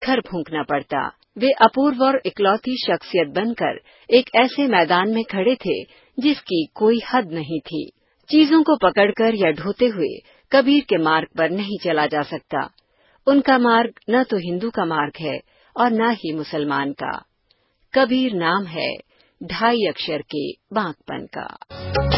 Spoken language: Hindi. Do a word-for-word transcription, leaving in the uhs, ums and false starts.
पत्थर फूंकना पड़ता। वे अपूर्व और इकलौती शख्सियत बनकर एक ऐसे मैदान में खड़े थे जिसकी कोई हद नहीं थी। चीजों को पकड़कर या ढोते हुए कबीर के मार्ग पर नहीं चला जा सकता। उनका मार्ग न तो हिंदू का मार्ग है और न ही मुसलमान का। कबीर नाम है ढाई अक्षर के बांकपन का।